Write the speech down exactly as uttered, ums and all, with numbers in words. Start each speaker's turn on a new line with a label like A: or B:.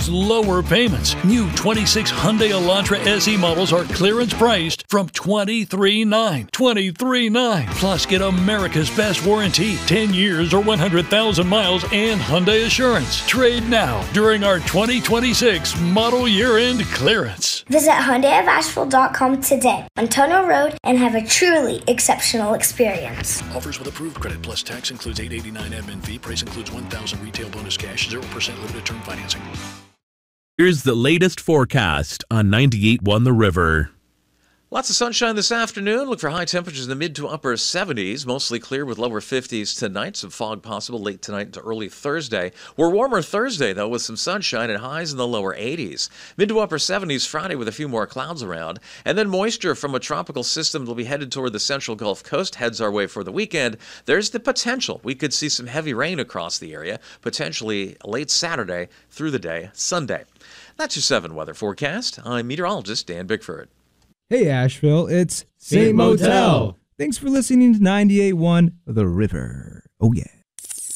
A: lower payments. New twenty-six Hyundai Elantra S E models are clearance priced from twenty-three thousand nine hundred dollars. twenty-three thousand nine hundred dollars. Plus, get America's best warranty, ten years or one hundred thousand miles, and Hyundai Assurance. Trade now during our twenty twenty-six model year-end clearance.
B: Visit Hyundai of Asheville dot com today on Tunnel Road and have a truly exceptional experience.
A: Offers with approved credit plus tax includes eight dollars and eighty-nine cents admin fee. Price includes one thousand dollars retail bonus cash, zero percent limited term financing.
C: Here's the latest forecast on ninety-eight point one The River.
D: Lots of sunshine this afternoon. Look for high temperatures in the mid to upper seventies. Mostly clear with lower fifties tonight. Some fog possible late tonight into early Thursday. We're warmer Thursday, though, with some sunshine and highs in the lower eighties. Mid to upper seventies Friday with a few more clouds around. And then moisture from a tropical system that will be headed toward the central Gulf Coast heads our way for the weekend. There's the potential we could see some heavy rain across the area, potentially late Saturday through the day, Sunday. That's your seven weather forecast. I'm meteorologist Dan Bickford.
E: Hey Asheville, it's
F: Saint Motel.
E: Thanks for listening to ninety-eight point one The River. Oh yeah.